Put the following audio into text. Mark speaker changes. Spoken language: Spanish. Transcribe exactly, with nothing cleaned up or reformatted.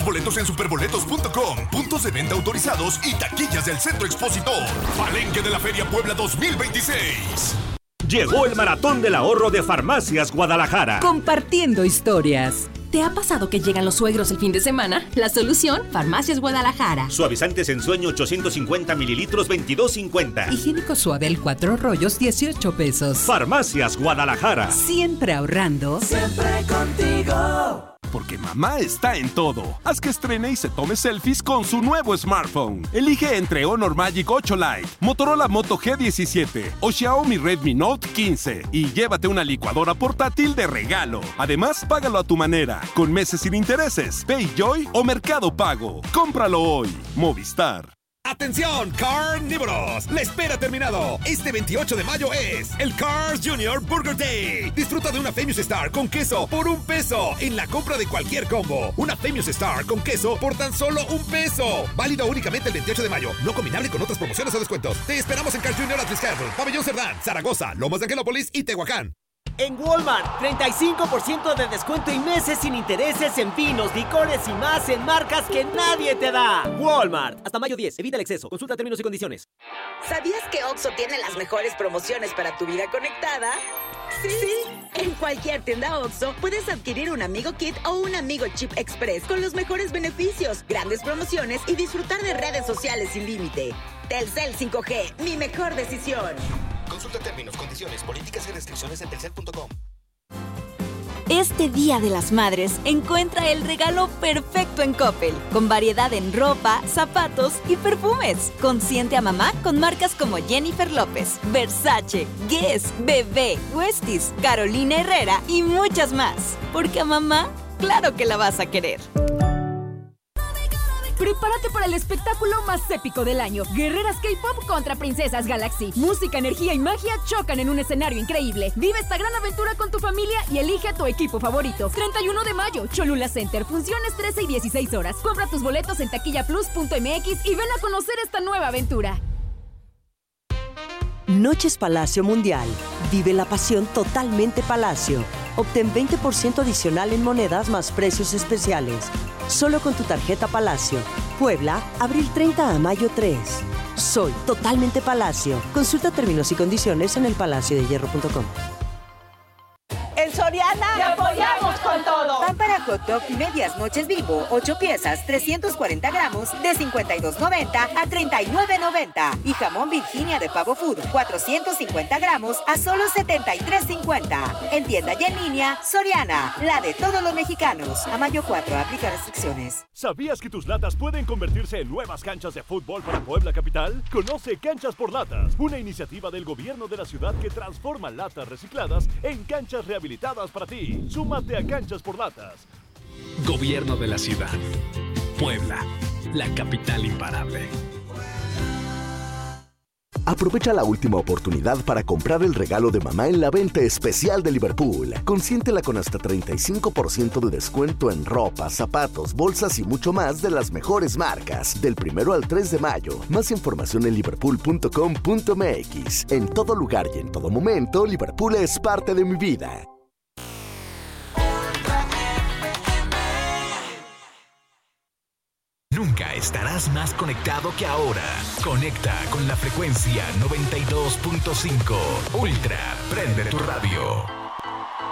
Speaker 1: tus boletos en superboletos punto com, puntos de venta autorizados y taquillas del Centro Expositor. Palenque de la Feria Puebla dos mil veintiséis.
Speaker 2: Llegó el Maratón del Ahorro de Farmacias Guadalajara.
Speaker 3: Compartiendo historias.
Speaker 4: ¿Te ha pasado que llegan los suegros el fin de semana? La solución, Farmacias Guadalajara.
Speaker 2: Suavizantes en sueño ochocientos cincuenta mililitros, veintidós cincuenta.
Speaker 3: Higiénico Suabel cuatro rollos, dieciocho pesos.
Speaker 2: Farmacias Guadalajara.
Speaker 3: Siempre ahorrando.
Speaker 5: Siempre contigo. Porque mamá está en todo. Haz que estrene y se tome selfies con su nuevo smartphone. Elige entre Honor Magic ocho Lite, Motorola Moto G diecisiete o Xiaomi Redmi Note quince y llévate una licuadora portátil de regalo. Además, págalo a tu manera, con meses sin intereses, PayJoy o Mercado Pago. Cómpralo hoy. Movistar.
Speaker 6: ¡Atención, carnívoros! ¡La espera ha terminado! Este veintiocho de mayo es el Cars Junior Burger Day. Disfruta de una Famous Star con queso por un peso en la compra de cualquier combo. Una Famous Star con queso por tan solo un peso. Válido únicamente el veintiocho de mayo. No combinable con otras promociones o descuentos. Te esperamos en Cars Junior Atliscadro, Pabellón Cerdán, Zaragoza, Lomas de Angelópolis y Tehuacán.
Speaker 7: En Walmart, treinta y cinco por ciento de descuento y meses sin intereses en vinos, licores y más en marcas que nadie te da. Walmart, hasta mayo diez, evita el exceso, consulta términos y condiciones.
Speaker 8: ¿Sabías que Oxxo tiene las mejores promociones para tu vida conectada? ¿Sí? ¿Sí? En cualquier tienda Oxxo puedes adquirir un Amigo Kit o un Amigo Chip Express con los mejores beneficios, grandes promociones y disfrutar de redes sociales sin límite. Telcel cinco G, mi mejor decisión.
Speaker 9: Consulta términos, condiciones, políticas y restricciones en telcel punto com.
Speaker 10: Este Día de las Madres, encuentra el regalo perfecto en Coppel, con variedad en ropa, zapatos y perfumes. Consiente a mamá con marcas como Jennifer López, Versace, Guess, Bebé, Westies, Carolina Herrera y muchas más. Porque a mamá, claro que la vas a querer.
Speaker 11: Prepárate para el espectáculo más épico del año. Guerreras K-pop contra Princesas Galaxy. Música, energía y magia chocan en un escenario increíble. Vive esta gran aventura con tu familia y elige a tu equipo favorito. treinta y uno de mayo, Cholula Center. Funciones trece y dieciséis horas. Compra tus boletos en taquilla plus punto m x y ven a conocer esta nueva aventura.
Speaker 12: Noches Palacio Mundial. Vive la pasión totalmente Palacio. Obtén veinte por ciento adicional en monedas más precios especiales. Solo con tu tarjeta Palacio. Puebla, abril treinta a mayo tres. Soy totalmente Palacio. Consulta términos y condiciones en el palacio de hierro punto com.
Speaker 13: En Soriana
Speaker 14: ¡te apoyamos con todo!
Speaker 13: Pan para hot dog y medias noches Bimbo, ocho piezas, trescientos cuarenta gramos, de cincuenta y dos noventa a treinta y nueve noventa. Y jamón Virginia de Pavo Food, cuatrocientos cincuenta gramos, a solo setenta y tres cincuenta. En tienda y en línea, Soriana, la de todos los mexicanos. A mayo cuatro, aplica restricciones.
Speaker 2: ¿Sabías que tus latas pueden convertirse en nuevas canchas de fútbol para Puebla Capital? Conoce Canchas por Latas, una iniciativa del gobierno de la ciudad que transforma latas recicladas en canchas rehabilitadas para ti. Súmate a Canchas por Latas.
Speaker 15: Gobierno de la ciudad. Puebla, la capital imparable.
Speaker 16: Aprovecha la última oportunidad para comprar el regalo de mamá en la venta especial de Liverpool. Consiéntela con hasta treinta y cinco por ciento de descuento en ropa, zapatos, bolsas y mucho más de las mejores marcas. Del primero al tres de mayo. Más información en liverpool punto com punto m x. En todo lugar y en todo momento, Liverpool es parte de mi vida.
Speaker 17: Nunca estarás más conectado que ahora. Conecta con la frecuencia noventa y dos punto cinco. Ultra, prende tu radio.